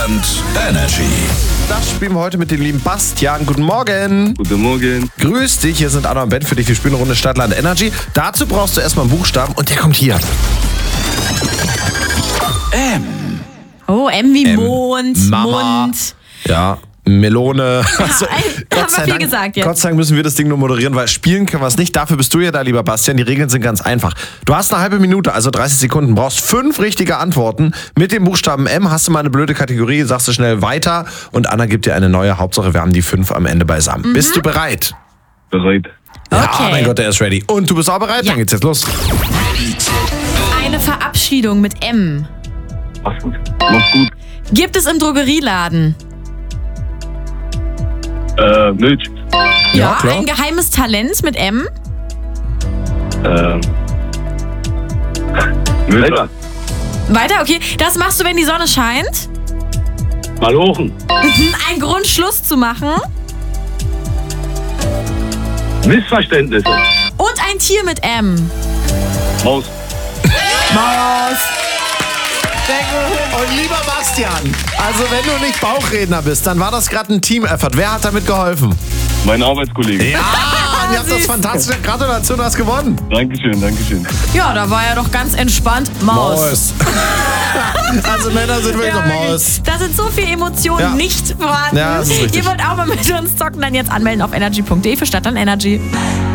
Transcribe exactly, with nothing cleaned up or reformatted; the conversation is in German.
Stadtland Energy. Das spielen wir heute mit dem lieben Bastian. Guten Morgen. Guten Morgen. Grüß dich, hier sind Anna und Ben für dich. Wir spielen eine Runde Stadtland Energy. Dazu brauchst du erstmal einen Buchstaben und der kommt hier. M. Oh, M wie M. Mond, Mama. Mund. Ja, Melone. Also, haben wir viel Dank, gesagt jetzt. Gott sei Dank müssen wir das Ding nur moderieren, weil spielen können wir es nicht. Dafür bist du ja da, lieber Bastian. Die Regeln sind ganz einfach. Du hast eine halbe Minute, also dreißig Sekunden, brauchst fünf richtige Antworten. Mit dem Buchstaben M hast du mal eine blöde Kategorie, sagst du schnell weiter und Anna gibt dir eine neue. Hauptsache, wir haben die fünf am Ende beisammen. Mhm. Bist du bereit? Bereit. Ja, Okay. mein Gott, der ist ready. Und du bist auch bereit? Ja. Dann geht's jetzt los. Eine Verabschiedung mit M. Mach's gut. Mach's gut. Gibt es im Drogerieladen? Äh, Milch. Ja, klar. Ein geheimes Talent mit M? Ähm. Milch. Weiter, okay. Das machst du, wenn die Sonne scheint? Malochen. Ein Grund, Schluss zu machen? Missverständnisse. Und ein Tier mit M? Maus. Maus. Und lieber Bastian, also wenn du nicht Bauchredner bist, dann war das gerade ein Team-Effort. Wer hat damit geholfen? Mein Arbeitskollege. Ja, Mann, ihr habt das Süß. fantastische Gratulation, du hast gewonnen. Dankeschön, Dankeschön. Ja, da war er doch ganz entspannt. Maus. Maus. Also Männer sind wirklich Ja, so wirklich. Maus. Da sind so viele Emotionen Ja. nicht vorhanden. Ja, das ist richtig. Ihr wollt auch mal mit uns zocken, dann jetzt anmelden auf energy punkt de für Stadtland Energy.